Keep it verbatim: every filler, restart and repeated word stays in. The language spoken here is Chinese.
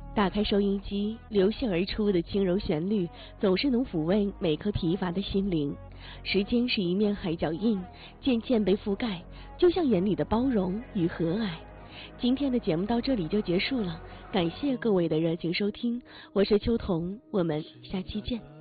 打开收音机，流泻而出的轻柔旋律，总是能抚慰每颗疲乏的心灵。时间是一面海脚印，渐渐被覆盖，就像眼里的包容与和蔼。今天的节目到这里就结束了，感谢各位的热情收听，我是秋彤，我们下期见。